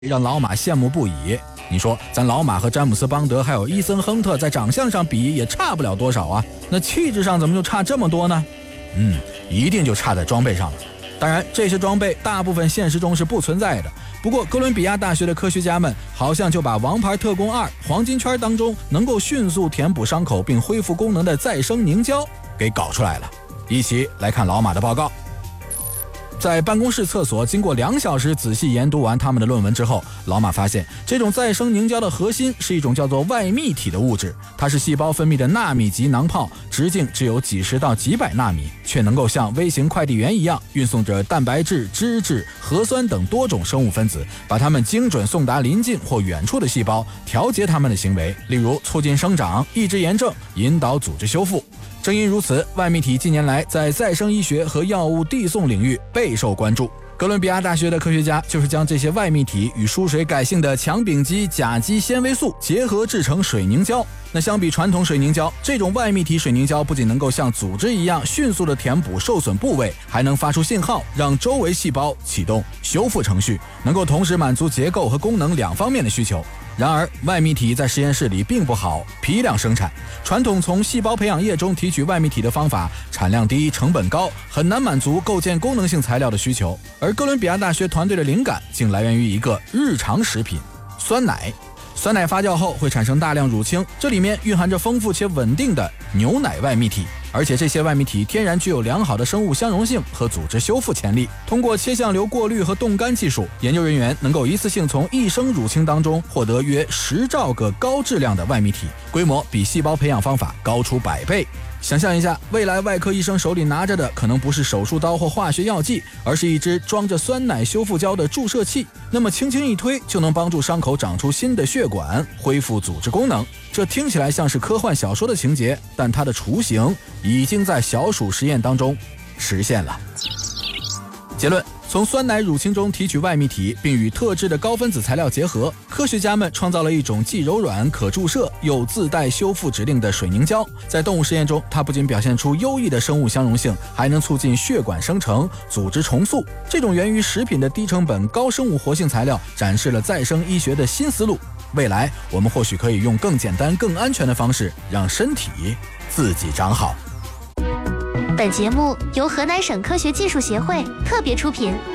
让老马羡慕不已。你说咱老马和詹姆斯邦德还有伊森亨特在长相上比也差不了多少啊，那气质上怎么就差这么多呢？一定就差在装备上了。当然这些装备大部分现实中是不存在的，不过哥伦比亚大学的科学家们好像就把王牌特工2黄金圈当中能够迅速填补伤口并恢复功能的再生凝胶给搞出来了。一起来看老马的报告。在办公室厕所经过2小时仔细研读完他们的论文之后，老马发现这种再生凝胶的核心是一种叫做外泌体的物质，它是细胞分泌的纳米级囊泡，直径只有几十到几百纳米，却能够像微型快递员一样运送着蛋白质、脂质、核酸等多种生物分子，把它们精准送达邻近或远处的细胞，调节它们的行为，例如促进生长、抑制炎症、引导组织修复。正因如此，外泌体近年来在再生医学和药物递送领域备受关注。哥伦比亚大学的科学家就是将这些外泌体与输水改性的羟丙基甲基纤维素结合制成水凝胶。那相比传统水凝胶，这种外泌体水凝胶不仅能够像组织一样迅速地填补受损部位，还能发出信号让周围细胞启动修复程序，能够同时满足结构和功能2方面的需求。然而外泌体在实验室里并不好批量生产，传统从细胞培养液中提取外泌体的方法产量低、成本高，很难满足构建功能性材料的需求。而哥伦比亚大学团队的灵感竟来源于一个日常食品——酸奶。酸奶发酵后会产生大量乳清，这里面蕴含着丰富且稳定的牛奶外泌体，而且这些外泌体天然具有良好的生物相容性和组织修复潜力。通过切向流过滤和冻干技术，研究人员能够一次性从1升乳清当中获得约10兆个高质量的外泌体，规模比细胞培养方法高出100倍。想象一下，未来外科医生手里拿着的可能不是手术刀或化学药剂，而是一支装着酸奶修复胶的注射器，那么轻轻一推就能帮助伤口长出新的血管，恢复组织功能。这听起来像是科幻小说的情节，但它的雏形已经在小鼠实验当中实现了。结论：从酸奶乳清中提取外泌体，并与特制的高分子材料结合，科学家们创造了一种既柔软可注射又自带修复指令的水凝胶。在动物实验中，它不仅表现出优异的生物相容性，还能促进血管生成、组织重塑。这种源于食品的低成本高生物活性材料展示了再生医学的新思路。未来我们或许可以用更简单更安全的方式让身体自己长好。 本节目由河南省科学技术协会特别出品。